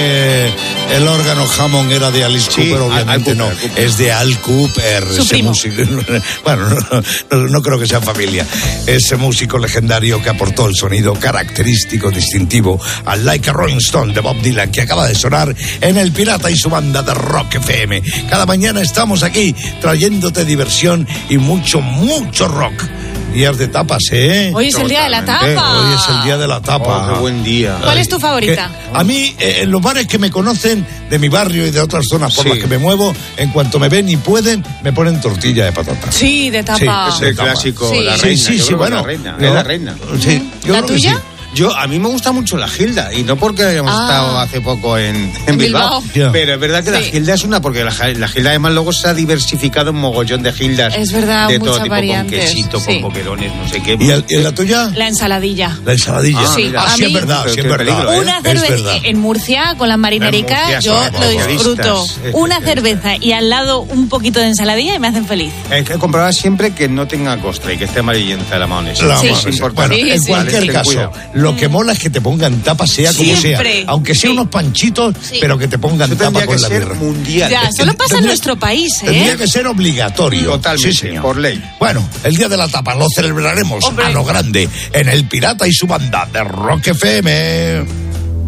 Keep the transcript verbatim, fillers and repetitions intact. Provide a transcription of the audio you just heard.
que el órgano Hammond era de Alice Sí, Cooper, obviamente Al no, Cooper, Cooper. es de Al Cooper, Su ese primo. músico, bueno, no, no, no creo que sea familia, ese músico legendario que aportó el sonido característico, distintivo al Like a Rolling Stone de Bob Dylan, que acaba de sonar en El Pirata y su banda de Rock F M. Cada mañana estamos aquí trayéndote diversión y mucho, mucho rock. Días de tapas, ¿eh? Hoy es el día de la Totalmente. tapa. Hoy es el día de la tapa. Oh, qué buen día. ¿Cuál es tu favorita? Que a mí, eh, en los bares que me conocen de mi barrio y de otras zonas por Sí. las que me muevo, en cuanto me ven y pueden, me ponen tortilla de patata. Sí, de tapa. Sí, Es el tapa. clásico, Sí. la Sí, reina. sí, yo sí, creo que bueno. La reina, yo- es la reina. Sí, yo ¿La creo que tuya? sí. Yo, a mí me gusta mucho la Gilda, y no porque hayamos Ah. estado hace poco en, en En Bilbao, Bilbao. Ya. pero es verdad que la Sí. Gilda es una, porque la, la Gilda además luego se ha diversificado en mogollón de Gildas. Es verdad, de muchas todo tipo, variantes, con quesito, sí. con boquerones, no sé qué. ¿Y, el- y la tuya? La ensaladilla. La ensaladilla. Ah, Sí, mira. a sí, mí- es verdad, Pero sí, es qué verdad. peligro, ¿eh? Una Es cerveza verdad. en Murcia con las marinerica, Murcia yo son lo disfruto. especialistas, Una especialistas. cerveza y al lado un poquito de ensaladilla y me hacen feliz. Hay que comprobar siempre que no tenga costra y que esté amarillenta la mayonesa. La Sí. Es mayonesa. importante. Bueno, Sí, en sí. cualquier Ten caso, cuidado. lo que mola es que te pongan tapa, sea como Siempre. sea. Aunque sea Sí. unos panchitos, Sí. pero que te pongan Eso tapa tendría con que la ser birra. mundial. Ya, solo pasa en Tendría- nuestro país, Tendría ¿eh? que ser obligatorio. Totalmente, Sí, señor. por ley. Bueno, el día de la tapa lo celebraremos Hombre. a lo grande en El Pirata y su banda de Rock F M.